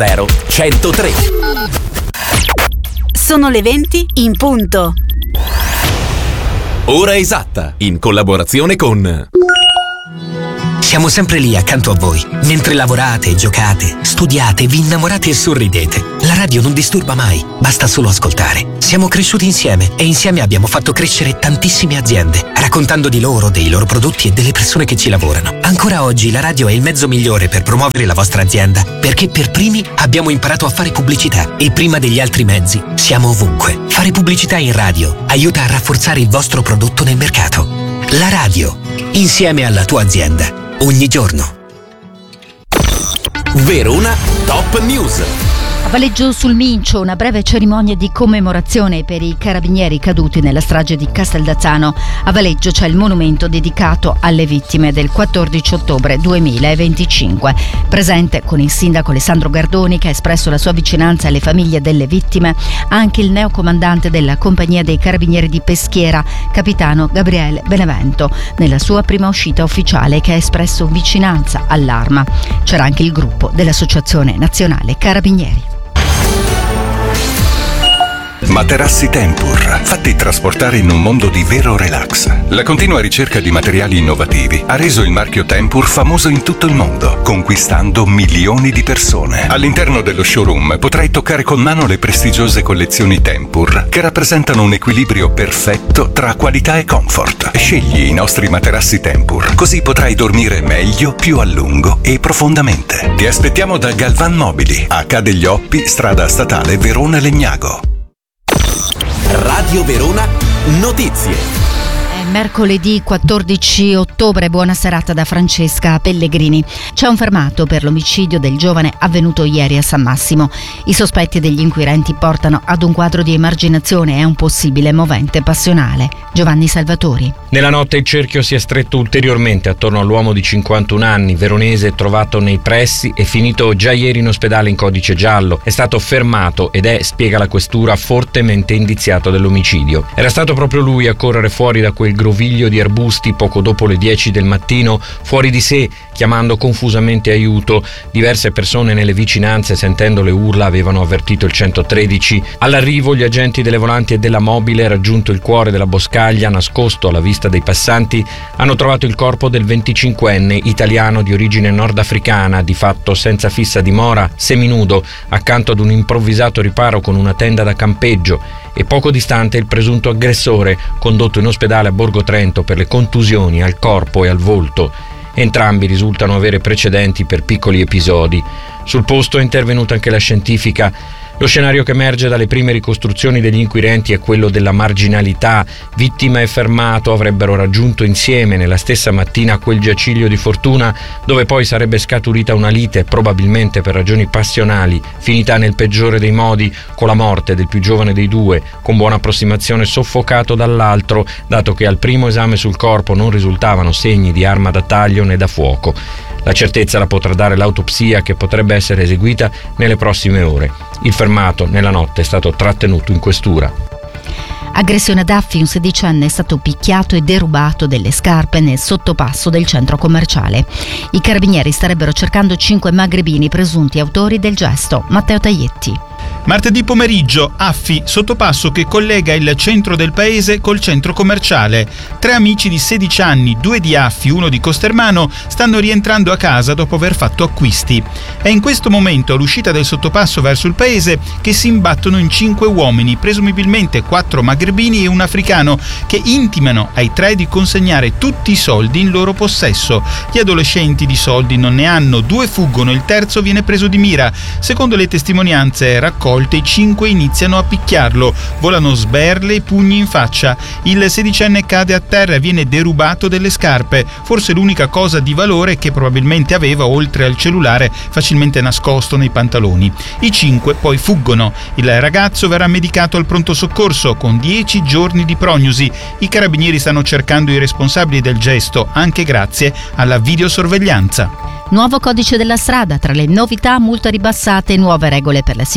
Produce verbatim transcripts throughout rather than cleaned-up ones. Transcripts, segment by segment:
zero centotré. Sono le venti in punto. Ora esatta, in collaborazione con... Siamo sempre lì accanto a voi, mentre lavorate, giocate, studiate, vi innamorate e sorridete. La radio non disturba mai, basta solo ascoltare. Siamo cresciuti insieme e insieme abbiamo fatto crescere tantissime aziende, raccontando di loro, dei loro prodotti e delle persone che ci lavorano. Ancora oggi la radio è il mezzo migliore per promuovere la vostra azienda, perché per primi abbiamo imparato a fare pubblicità e prima degli altri mezzi siamo ovunque. Fare pubblicità in radio aiuta a rafforzare il vostro prodotto nel mercato. La radio, insieme alla tua azienda. Ogni giorno. Verona Top News. A Valeggio sul Mincio, una breve cerimonia di commemorazione per i carabinieri caduti nella strage di Casteldazzano. A Valeggio c'è il monumento dedicato alle vittime del quattordici ottobre duemilaventicinque. Presente con il sindaco Alessandro Gardoni, che ha espresso la sua vicinanza alle famiglie delle vittime, anche il neocomandante della compagnia dei carabinieri di Peschiera, capitano Gabriele Benevento, nella sua prima uscita ufficiale, che ha espresso vicinanza all'Arma. C'era anche il gruppo dell'Associazione Nazionale Carabinieri. Materassi Tempur, fatti trasportare in un mondo di vero relax. La continua ricerca di materiali innovativi ha reso il marchio Tempur famoso in tutto il mondo, conquistando milioni di persone. All'interno dello showroom potrai toccare con mano le prestigiose collezioni Tempur, che rappresentano un equilibrio perfetto tra qualità e comfort. Scegli i nostri materassi Tempur, così potrai dormire meglio, più a lungo e profondamente. Ti aspettiamo da Galvan Mobili, a Ca' degli Oppi, strada statale Verona Legnago. Radio Verona Notizie. Mercoledì quattordici ottobre, buona serata da Francesca Pellegrini. C'è un fermato per l'omicidio del giovane avvenuto ieri a San Massimo. I sospetti degli inquirenti portano ad un quadro di emarginazione e un possibile movente passionale. Giovanni Salvatori. Nella notte il cerchio si è stretto ulteriormente attorno all'uomo di cinquantuno anni, veronese, trovato nei pressi e finito già ieri in ospedale in codice giallo. È stato fermato ed è, spiega la questura, fortemente indiziato dell'omicidio. Era stato proprio lui a correre fuori da quel groviglio di arbusti poco dopo le dieci del mattino, fuori di sé, chiamando confusamente aiuto. Diverse persone nelle vicinanze, sentendo le urla, avevano avvertito il centotredici. All'arrivo gli agenti delle volanti e della mobile, raggiunto il cuore della boscaglia, nascosto alla vista dei passanti, hanno trovato il corpo del venticinquenne italiano di origine nordafricana, di fatto senza fissa dimora, seminudo, accanto ad un improvvisato riparo con una tenda da campeggio, e poco distante il presunto aggressore, condotto in ospedale a Borgo Trento per le contusioni al corpo e al volto. Entrambi risultano avere precedenti per piccoli episodi. Sul posto è intervenuta anche la scientifica. Lo scenario che emerge dalle prime ricostruzioni degli inquirenti è quello della marginalità. Vittima e fermato avrebbero raggiunto insieme nella stessa mattina quel giaciglio di fortuna, dove poi sarebbe scaturita una lite, probabilmente per ragioni passionali, finita nel peggiore dei modi con la morte del più giovane dei due, con buona approssimazione soffocato dall'altro, dato che al primo esame sul corpo non risultavano segni di arma da taglio né da fuoco. La certezza la potrà dare l'autopsia, che potrebbe essere eseguita nelle prossime ore. Il fermato nella notte è stato trattenuto in questura. Aggressione ad Affi, un sedicenne è stato picchiato e derubato delle scarpe nel sottopasso del centro commerciale. I carabinieri starebbero cercando cinque magrebini presunti autori del gesto. Matteo Taglietti. Martedì pomeriggio, Affi, sottopasso che collega il centro del paese col centro commerciale. Tre amici di sedici anni, due di Affi, uno di Costermano, stanno rientrando a casa dopo aver fatto acquisti. È in questo momento, all'uscita del sottopasso verso il paese, che si imbattono in cinque uomini, presumibilmente quattro magrebini e un africano, che intimano ai tre di consegnare tutti i soldi in loro possesso. Gli adolescenti di soldi non ne hanno, due fuggono, il terzo viene preso di mira. Secondo le testimonianze raccolte, i cinque iniziano a picchiarlo, volano sberle e pugni in faccia. Il sedicenne cade a terra e viene derubato delle scarpe, forse l'unica cosa di valore che probabilmente aveva, oltre al cellulare facilmente nascosto nei pantaloni. I cinque poi fuggono. Il ragazzo verrà medicato al pronto soccorso con dieci giorni di prognosi. I carabinieri stanno cercando i responsabili del gesto, anche grazie alla videosorveglianza. Nuovo codice della strada, tra le novità multe ribassate e nuove regole per le assicurazioni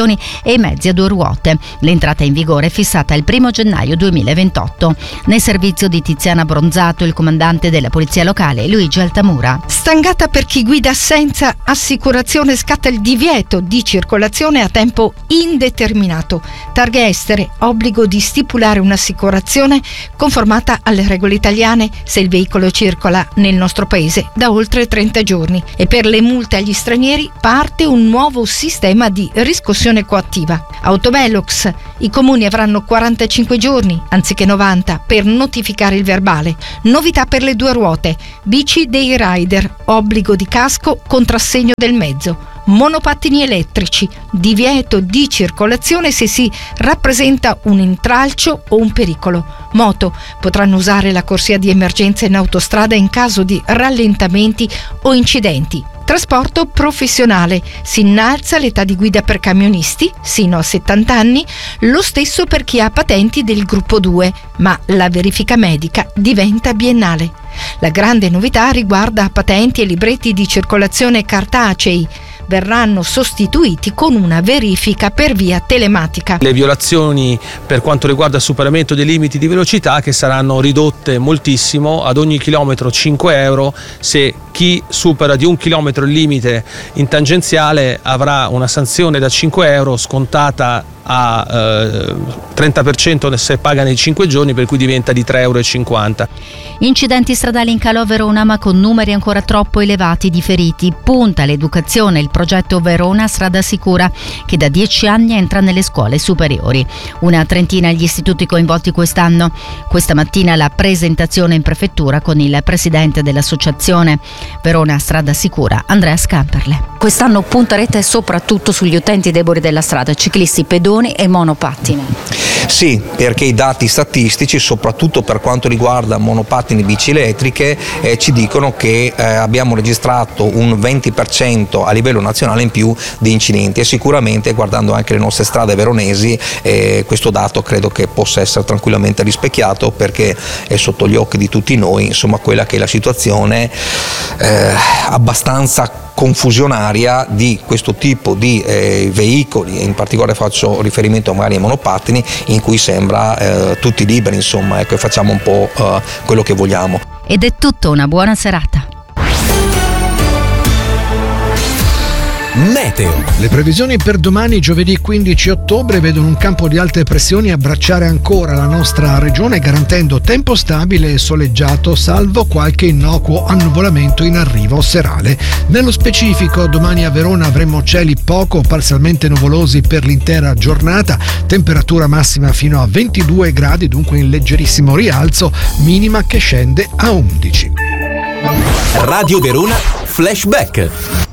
imbarcazioni e i mezzi a due ruote. L'entrata in vigore è fissata il primo gennaio duemilaventotto. Nel servizio di Tiziana Bronzato, il comandante della polizia locale Luigi Altamura. Stangata per chi guida senza assicurazione, scatta il divieto di circolazione a tempo indeterminato. Targhe estere, obbligo di stipulare un'assicurazione conformata alle regole italiane se il veicolo circola nel nostro paese da oltre trenta giorni. E per le multe agli stranieri parte un nuovo sistema di riscossione coattiva. Autovelox, i comuni avranno quarantacinque giorni anziché novanta per notificare il verbale. Novità per le due ruote, bici dei rider, obbligo di casco, contrassegno del mezzo. Monopattini elettrici, divieto di circolazione se si rappresenta un intralcio o un pericolo. Moto, potranno usare la corsia di emergenza in autostrada in caso di rallentamenti o incidenti. Trasporto professionale, si innalza l'età di guida per camionisti sino a settanta anni, lo stesso per chi ha patenti del gruppo due, ma la verifica medica diventa biennale. La grande novità riguarda patenti e libretti di circolazione cartacei. Verranno sostituiti con una verifica per via telematica. Le violazioni per quanto riguarda il superamento dei limiti di velocità, che saranno ridotte moltissimo, ad ogni chilometro cinque euro. Se chi supera di un chilometro il limite in tangenziale avrà una sanzione da cinque euro scontata a eh, trenta per cento se paga nei cinque giorni, per cui diventa di tre e cinquanta euro. Incidenti stradali in calo a Verona, ma con numeri ancora troppo elevati di feriti. Punta l'educazione il progetto Verona Strada Sicura, che da dieci anni entra nelle scuole superiori. Una trentina gli istituti coinvolti quest'anno. Questa mattina la presentazione in prefettura con il presidente dell'associazione Verona Strada Sicura, Andrea Scamperle. Quest'anno punterete soprattutto sugli utenti deboli della strada, ciclisti, pedoni e monopattini. Sì, perché i dati statistici, soprattutto per quanto riguarda monopattini e bici elettriche, eh, ci dicono che eh, abbiamo registrato un venti per cento a livello nazionale in più di incidenti, e sicuramente guardando anche le nostre strade veronesi eh, questo dato credo che possa essere tranquillamente rispecchiato, perché è sotto gli occhi di tutti noi, insomma, quella che è la situazione eh, abbastanza confusionaria di questo tipo di eh, veicoli, e in particolare faccio riferimento magari ai monopattini, in cui sembra eh, tutti liberi, insomma, ecco, e facciamo un po' eh, quello che vogliamo. Ed è tutto, una buona serata. Meteo. Le previsioni per domani, giovedì quindici ottobre, vedono un campo di alte pressioni abbracciare ancora la nostra regione, garantendo tempo stabile e soleggiato, salvo qualche innocuo annuvolamento in arrivo serale. Nello specifico, domani a Verona avremo cieli poco o parzialmente nuvolosi per l'intera giornata, temperatura massima fino a ventidue gradi, dunque in leggerissimo rialzo, minima che scende a undici. Radio Verona Flashback.